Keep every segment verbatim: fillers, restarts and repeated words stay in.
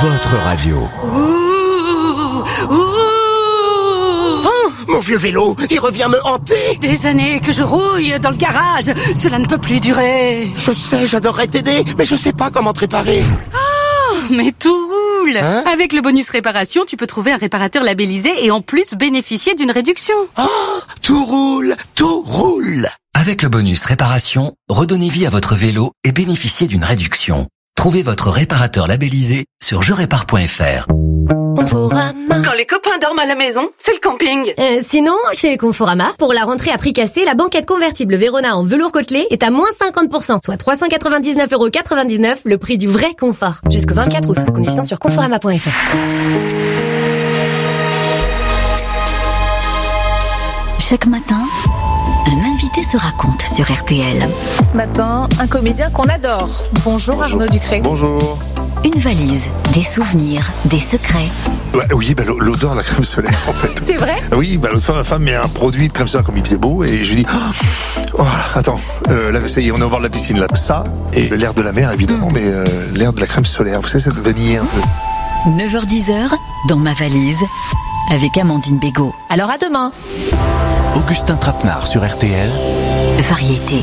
votre radio. Ouh, ouh. Oh, mon vieux vélo, il revient me hanter. Des années que je rouille dans le garage, cela ne peut plus durer. Je sais, j'adorerais t'aider, mais je sais pas comment te réparer. Oh, mais tout roule. Hein? Avec le bonus réparation, tu peux trouver un réparateur labellisé et en plus bénéficier d'une réduction. Oh, tout roule, tout roule. Avec le bonus réparation, redonnez vie à votre vélo et bénéficiez d'une réduction. Trouvez votre réparateur labellisé sur je répare point f r. Conforama. Quand les copains dorment à la maison, c'est le camping. Euh, sinon, chez Conforama, pour la rentrée à prix cassé, la banquette convertible Vérona en velours côtelé est à moins cinquante pour cent, soit trois cent quatre-vingt-dix-neuf euros quatre-vingt-dix-neuf, le prix du vrai confort. Jusqu'au vingt-quatre août, conditions sur conforama point f r. Chaque matin, un invité se raconte sur R T L. Ce matin, un comédien qu'on adore. Bonjour, Bonjour. Arnaud Ducré. Bonjour. Une valise, des souvenirs, des secrets. Ouais, oui, bah, l'odeur de la crème solaire, en fait. C'est vrai? Oui, bah, l'autre fois, ma femme met un produit de crème solaire comme il faisait beau, et je lui dis, oh, attends, euh, là, ça y est, on est au bord de la piscine, là. Ça, et l'air de la mer, évidemment, mmh. mais euh, l'air de la crème solaire. Vous savez, cette vanille un peu. neuf heures dix, dans ma valise, avec Amandine Bégaud. Alors à demain. Augustin Trapenard sur R T L. Variété.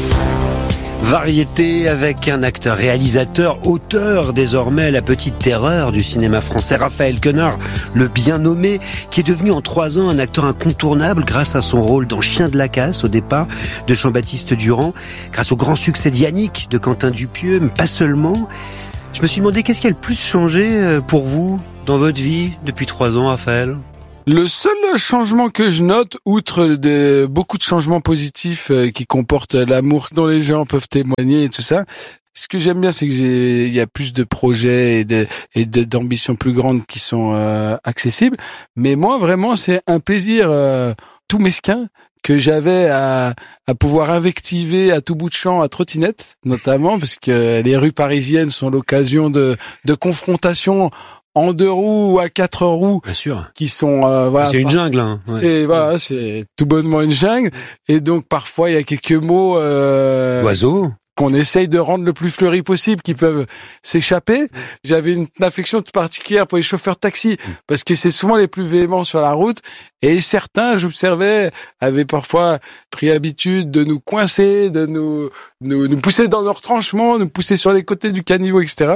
Variété avec un acteur, réalisateur, auteur désormais, la petite terreur du cinéma français, Raphaël Quenard, le bien nommé, qui est devenu en trois ans un acteur incontournable grâce à son rôle dans Chien de la Casse au départ de Jean-Baptiste Durand, grâce au grand succès d'Yannick de Quentin Dupieux, mais pas seulement. Je me suis demandé qu'est-ce qui a le plus changé pour vous dans votre vie depuis trois ans, Raphaël ? Le seul changement que je note, outre de, beaucoup de changements positifs euh, qui comportent l'amour dont les gens peuvent témoigner et tout ça, ce que j'aime bien, c'est que j'ai, il y a plus de projets et de, et de, d'ambitions plus grandes qui sont euh, accessibles. Mais moi, vraiment, c'est un plaisir euh, tout mesquin que j'avais à, à pouvoir invectiver à tout bout de champ à trottinette, notamment parce que les rues parisiennes sont l'occasion de, de confrontations en deux roues ou à quatre roues, bien sûr, qui sont euh, voilà, c'est une jungle, hein. Ouais. C'est voilà, c'est tout bonnement une jungle, et donc parfois il y a quelques mots euh, oiseaux qu'on essaye de rendre le plus fleuri possible, qui peuvent s'échapper. J'avais une affection toute particulière pour les chauffeurs de taxi, parce que c'est souvent les plus véhéments sur la route, et certains, j'observais, avaient parfois pris habitude de nous coincer, de nous nous, nous pousser dans leurs retranchements, nous pousser sur les côtés du caniveau, et cetera.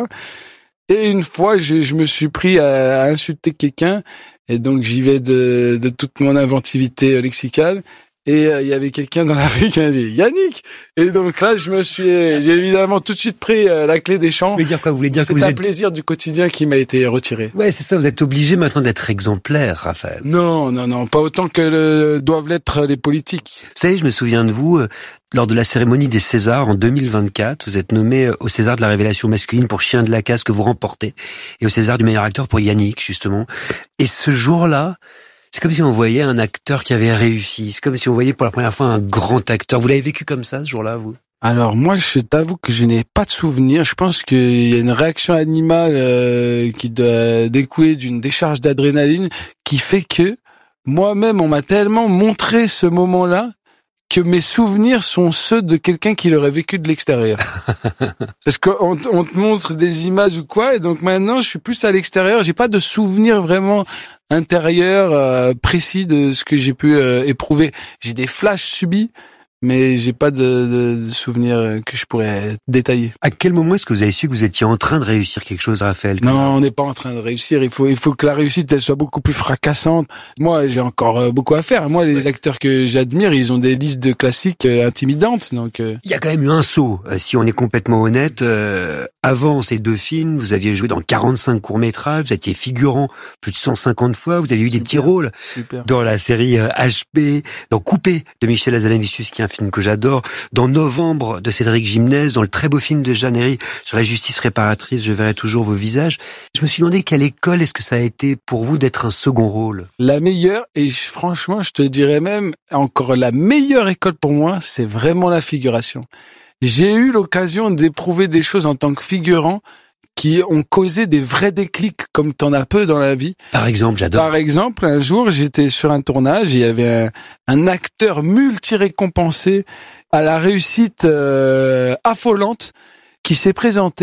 Et une fois, je, je me suis pris à, à insulter quelqu'un, et donc j'y vais de, de toute mon inventivité lexicale. Et il euh, y avait quelqu'un dans la rue qui m'a dit Yannick. Et donc là, je me suis, j'ai évidemment tout de suite pris euh, la clé des champs. Vous voulez dire quoi? Vous voulez dire c'est que vous un êtes... plaisir du quotidien qui m'a été retiré. Ouais, c'est ça. Vous êtes obligé maintenant d'être exemplaire, Raphaël. Non, non, non, pas autant que le, doivent l'être les politiques. Vous savez, je me souviens de vous. Euh, Lors de la cérémonie des Césars en deux mille vingt-quatre, vous êtes nommé au César de la révélation masculine pour Chien de la Casse que vous remportez, et au César du meilleur acteur pour Yannick, justement. Et ce jour-là, c'est comme si on voyait un acteur qui avait réussi. C'est comme si on voyait pour la première fois un grand acteur. Vous l'avez vécu comme ça, ce jour-là, vous? Alors moi, je t'avoue que je n'ai pas de souvenir. Je pense qu'il y a une réaction animale euh, qui doit découler d'une décharge d'adrénaline qui fait que moi-même, on m'a tellement montré ce moment-là que mes souvenirs sont ceux de quelqu'un qui l'aurait vécu de l'extérieur. Parce qu'on on te montre des images ou quoi, et donc maintenant je suis plus à l'extérieur, j'ai pas de souvenirs vraiment intérieurs euh, précis de ce que j'ai pu euh, éprouver. J'ai des flashs subis, mais j'ai pas de, de, de souvenirs que je pourrais détailler. À quel moment est-ce que vous avez su que vous étiez en train de réussir quelque chose, Raphaël? Non, on n'est pas en train de réussir. Il faut, il faut que la réussite, elle soit beaucoup plus fracassante. Moi, j'ai encore beaucoup à faire. Moi, les ouais. acteurs que j'admire, ils ont des listes de classiques euh, intimidantes. Donc, euh... il y a quand même eu un saut. Euh, si on est complètement honnête, euh, avant ces deux films, vous aviez joué dans quarante-cinq courts-métrages, vous étiez figurant plus de cent cinquante fois, vous avez eu des Super. petits rôles Super. dans la série euh, H P, dans Coupé de Michel Hazanavicius, qui est un film que j'adore, dans Novembre de Cédric Gimnès, dans le très beau film de Jeanne Herry sur la justice réparatrice, Je verrai toujours vos visages. Je me suis demandé quelle école est-ce que ça a été pour vous d'être un second rôle? La meilleure, et je, franchement, je te dirais même, encore la meilleure école pour moi, c'est vraiment la figuration. J'ai eu l'occasion d'éprouver des choses en tant que figurant qui ont causé des vrais déclics, comme t'en as peu dans la vie. Par exemple, j'adore. Par exemple, un jour, j'étais sur un tournage, il y avait un, un acteur multi-récompensé à la réussite euh, affolante qui s'est présenté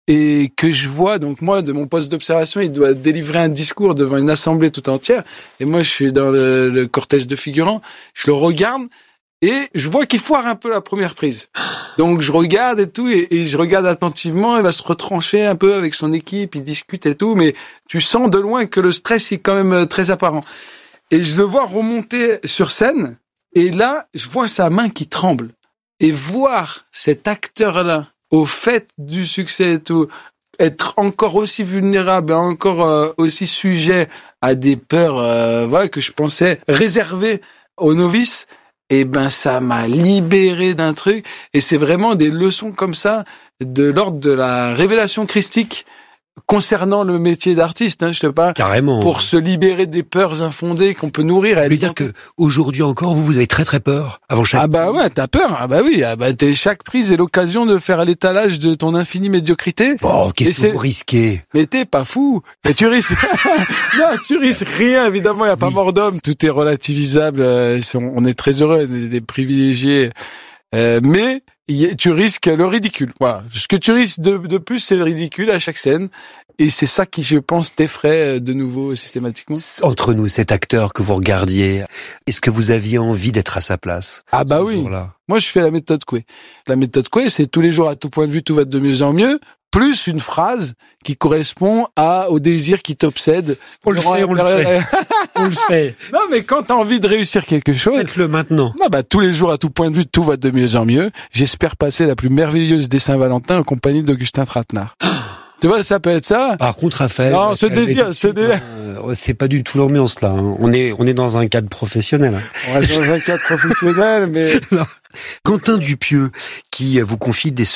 et que je vois, donc moi, de mon poste d'observation, il doit délivrer un discours devant une assemblée tout entière, et moi, je suis dans le, le cortège de figurants, je le regarde, et je vois qu'il foire un peu la première prise. Donc je regarde et tout, et, et je regarde attentivement, il va se retrancher un peu avec son équipe, il discute et tout, mais tu sens de loin que le stress est quand même très apparent. Et je le vois remonter sur scène, et là, je vois sa main qui tremble. Et voir cet acteur-là, au fait du succès et tout, être encore aussi vulnérable, encore euh, aussi sujet à des peurs, euh, voilà, que je pensais réservées aux novices, et ben ça m'a libéré d'un truc. Et c'est vraiment des leçons comme ça, de l'ordre de la révélation christique, concernant le métier d'artiste, hein, je te parle. Carrément. Pour se libérer des peurs infondées qu'on peut nourrir. Je veux dire que aujourd'hui encore, vous, vous avez très très peur avant chaque. Ah bah ouais, t'as peur. Ah bah oui. Ah bah t'es, chaque prise est l'occasion de faire l'étalage de ton infinie médiocrité. Oh, qu'est-ce que vous risquez? Mais t'es pas fou. Mais tu risques. Non, tu risques rien. Évidemment, il y a pas oui. mort d'homme. Tout est relativisable. On est très heureux, des, des privilégiés. Euh, mais tu risques le ridicule. Voilà. Ce que tu risques de, de plus, c'est le ridicule à chaque scène. Et c'est ça qui, je pense, t'effraie de nouveau systématiquement. Entre nous, cet acteur que vous regardiez, est-ce que vous aviez envie d'être à sa place? Ah bah oui. Jour-là? Moi, je fais la méthode Coué. La méthode Coué, c'est tous les jours, à tout point de vue, tout va de mieux en mieux, plus une phrase qui correspond à, au désir qui t'obsède. On le fait, on le fait. On le fait. Non, mais quand t'as envie de réussir quelque chose. Faites-le maintenant. Non, bah, tous les jours, à tout point de vue, tout va de mieux en mieux. J'espère passer la plus merveilleuse des Saint-Valentin en compagnie d'Augustin Trapenard. Tu vois, ça peut être ça. Par contre, Raphaël. Non, ce désir, ce désir. Euh, c'est pas du tout l'ambiance, là. Hein. On est, on est dans un cadre professionnel. Hein. On reste dans un cadre professionnel, mais. Non. Quentin Dupieux, qui vous confie des